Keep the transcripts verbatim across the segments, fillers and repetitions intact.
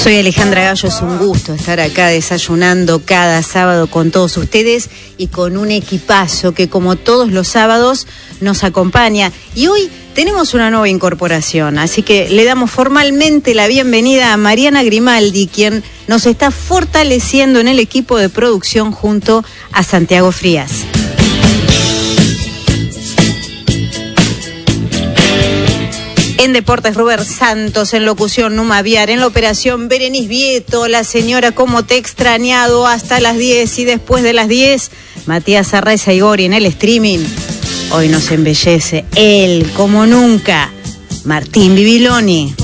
Soy Alejandra Gallo, es un gusto estar acá desayunando cada sábado con todos ustedes y con un equipazo que, como todos los sábados, nos acompaña. Y hoy tenemos una nueva incorporación, así que le damos formalmente la bienvenida a Mariana Grimaldi, quien nos está fortaleciendo en el equipo de producción junto a Santiago Frías. En Deportes, Robert Santos. En locución, Numa Viar. En la operación, Berenice Vieto. La señora, como te he extrañado, hasta las diez. Y después de las diez, Matías Arreza Igori. En el streaming, hoy nos embellece él, como nunca, Martín Bibiloni.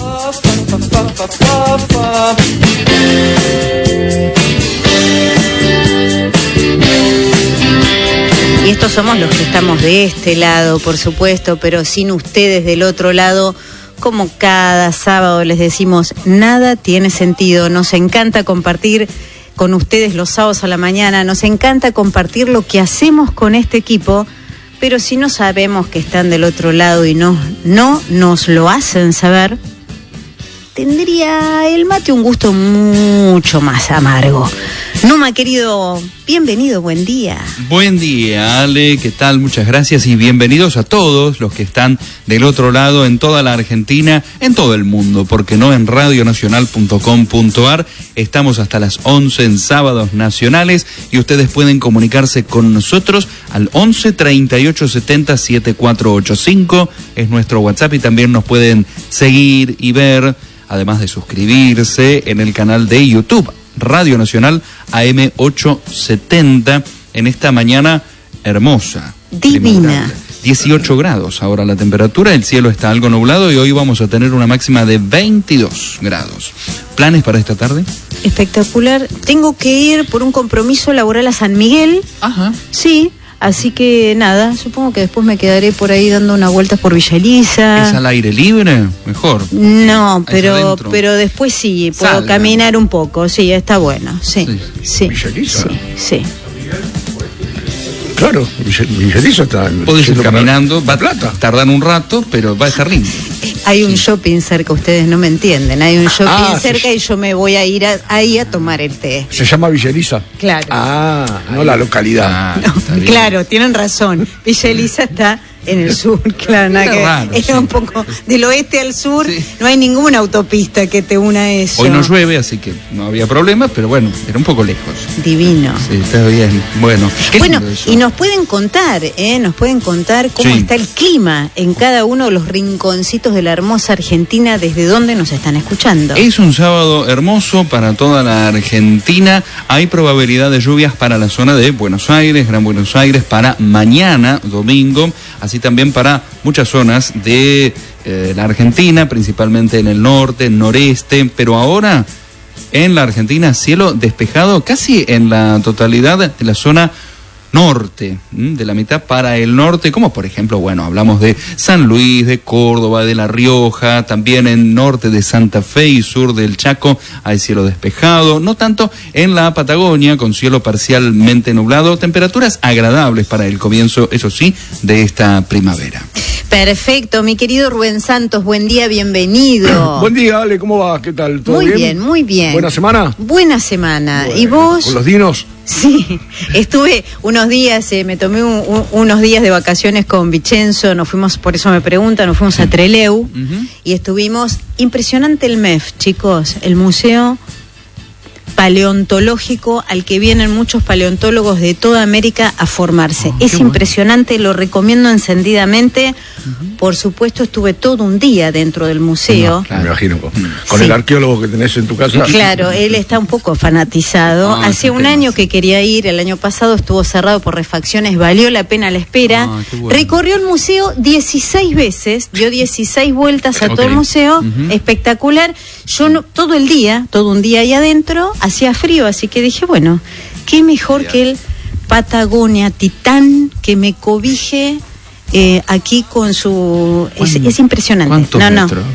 Y estos somos los que estamos de este lado, por supuesto, pero sin ustedes del otro lado. Como cada sábado les decimos, nada tiene sentido. Nos encanta compartir con ustedes los sábados a la mañana, nos encanta compartir lo que hacemos con este equipo, pero si no sabemos que están del otro lado y no, no nos lo hacen saber, tendría el mate un gusto mucho más amargo. Numa, querido, bienvenido, buen día. Buen día, Ale, ¿qué tal? Muchas gracias y bienvenidos a todos los que están del otro lado en toda la Argentina, en todo el mundo, porque no en radio nacional punto com punto ar. Estamos hasta las once en sábados nacionales y ustedes pueden comunicarse con nosotros al once treinta y ocho setenta setenta y cuatro ochenta y cinco, es nuestro WhatsApp, y también nos pueden seguir y ver, además de suscribirse, en el canal de YouTube Radio Nacional A M ochocientos setenta, en esta mañana hermosa, divina. dieciocho grados ahora la temperatura, el cielo está algo nublado y hoy vamos a tener una máxima de veintidós grados. ¿Planes para esta tarde? Espectacular. Tengo que ir por un compromiso laboral a San Miguel. Ajá. Sí. Así que nada, supongo que después me quedaré por ahí dando unas vueltas por Villa Elisa. ¿Es al aire libre? Mejor. No, pero pero después sí, puedo Salga. caminar un poco, sí, está bueno, sí, sí, sí, Villa Elisa. sí, sí. Claro, Villa Elisa está... Podés ir caminando, va a Plata. tardar un rato, pero va a estar lindo. Hay un shopping cerca, ustedes no me entienden, hay un shopping Ah, cerca sí. y yo me voy a ir a- ahí a tomar el té. Se llama Villa Elisa. Claro. Ah, no la localidad. Ah, No, está bien. claro, tienen razón. Villa Elisa está en el sur, claro, nada Está que raro, es sí. un poco del oeste al sur, Sí. no hay ninguna autopista que te una a eso. Hoy no llueve, así que no había problema, pero bueno, era un poco lejos. Divino. Sí, está bien. Bueno, qué Bueno, lindo eso. y nos pueden contar, ¿eh? Nos pueden contar cómo Sí. está el clima en cada uno de los rinconcitos de la hermosa Argentina, desde donde nos están escuchando. Es un sábado hermoso para toda la Argentina. Hay probabilidad de lluvias para la zona de Buenos Aires, Gran Buenos Aires, para mañana, domingo, así también para muchas zonas de eh, la Argentina, principalmente en el norte, noreste, pero ahora en la Argentina cielo despejado casi en la totalidad de la zona norte, ¿m? de la mitad para el norte, como por ejemplo, bueno, hablamos de San Luis, de Córdoba, de La Rioja, también en norte de Santa Fe y sur del Chaco hay cielo despejado, no tanto en la Patagonia, con cielo parcialmente nublado, temperaturas agradables para el comienzo, eso sí, de esta primavera. Perfecto, mi querido Rubén Santos, buen día, bienvenido. Buen día, Ale, ¿cómo va? ¿Qué tal? ¿Todo Muy bien? bien, muy bien. ¿Buena semana? Buena semana. Bueno, ¿Y vos? ¿Con los dinos? Sí, estuve unos días, eh, me tomé un- un- unos días de vacaciones con Vicenzo, nos fuimos, por eso me preguntan, nos fuimos a Trelew Ujú. y estuvimos, impresionante el M E F, chicos, el museo paleontológico al que vienen muchos paleontólogos de toda América a formarse. Oh, es qué bueno. impresionante, lo recomiendo encendidamente. Por supuesto, estuve todo un día dentro del museo. No, claro. Me imagino, con, con Sí. el arqueólogo que tenés en tu casa. Claro, él está un poco fanatizado. Ah, Hace qué un tema, año sí. que quería ir, el año pasado estuvo cerrado por refacciones, valió la pena la espera. Ah, qué bueno. Recorrió el museo dieciséis veces, dio dieciséis vueltas a Ok. todo el museo, Ujú. espectacular. Yo no, todo el día, todo un día ahí adentro, hacía frío, así que dije, bueno, qué mejor Bien. que el Patagonia Titán que me cobije eh, aquí con su... Es, ¿Cuán- es impresionante. cuántos No, no. metros?